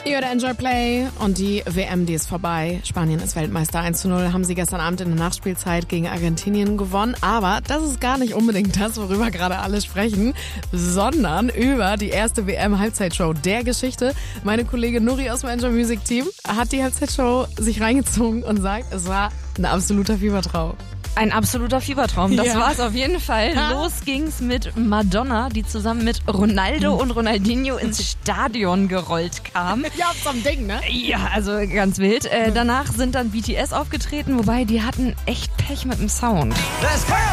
Ihr hört Enjoy Play und die WM, die ist vorbei. Spanien ist Weltmeister. 1:0 haben sie gestern Abend in der Nachspielzeit gegen Argentinien gewonnen. Aber das ist gar nicht unbedingt das, worüber gerade alle sprechen, sondern über die erste WM-Halbzeitshow der Geschichte. Meine Kollegin Nuri aus dem Enjoy Music Team hat die Halbzeitshow sich reingezogen und sagt, es war ein absoluter Fiebertraum. Ein absoluter Fiebertraum, das war's auf jeden Fall. Los ging's mit Madonna, die zusammen mit Ronaldo und Ronaldinho ins Stadion gerollt kam. Ja, auf so einem Ding, ne? Ja, also ganz wild. Danach sind dann BTS aufgetreten, wobei die hatten echt Pech mit dem Sound. Let's go!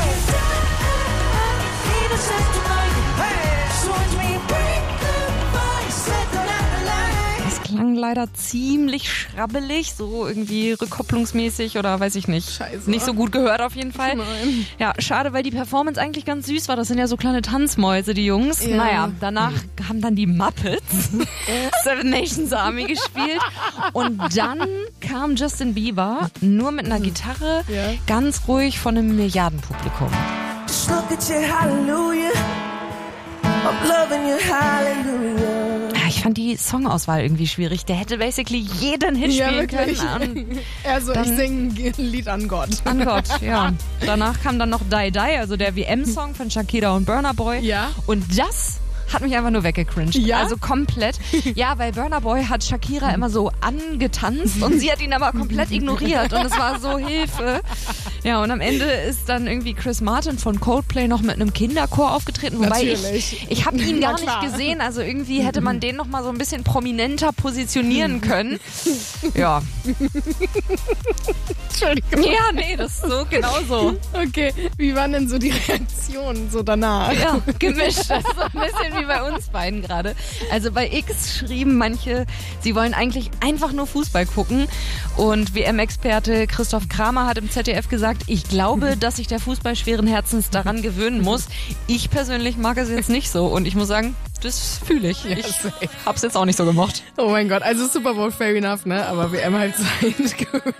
Das klang leider ziemlich schrabbelig, so irgendwie rückkopplungsmäßig oder weiß ich nicht. Scheiße. Nicht so gut gehört auf jeden Fall. Nein. Ja, schade, weil die Performance eigentlich ganz süß war. Das sind ja so kleine Tanzmäuse, die Jungs. Ja. Naja, danach haben dann die Muppets Seven Nations Army gespielt. Und dann kam Justin Bieber nur mit einer Gitarre, ganz ruhig von einem Milliardenpublikum. Just look at you, hallelujah. I'm loving you, hallelujah. Ja, ich fand die Songauswahl irgendwie schwierig. Der hätte basically jeden Hit spielen können. Also ich singe ein Lied an Gott. An Gott, ja. Danach kam dann noch Die Die, also der WM-Song von Shakira und Burna Boy. Ja. Und das hat mich einfach nur weggecringed. Ja? Also komplett. Ja, weil Burna Boy hat Shakira immer so angetanzt und sie hat ihn aber komplett ignoriert und es war so Hilfe. Ja, und am Ende ist dann irgendwie Chris Martin von Coldplay noch mit einem Kinderchor aufgetreten, wobei ich habe ihn gar nicht gesehen, also irgendwie hätte man den noch mal so ein bisschen prominenter positionieren können. Ja. Entschuldigung. Ja, nee, das ist so genauso. Okay, wie waren denn so die Reaktionen so danach? Ja, gemischt. Das ist so ein bisschen wie bei uns beiden gerade. Also bei X schrieben manche, sie wollen eigentlich einfach nur Fußball gucken. Und WM-Experte Christoph Kramer hat im ZDF gesagt, ich glaube, dass sich der Fußball schweren Herzens daran gewöhnen muss. Ich persönlich mag es jetzt nicht so. Und ich muss sagen, das fühle ich. Ja, Ich safe. hab's jetzt auch nicht so gemocht. Oh mein Gott, also Super Bowl fair enough, ne? Aber WM halt Zeit.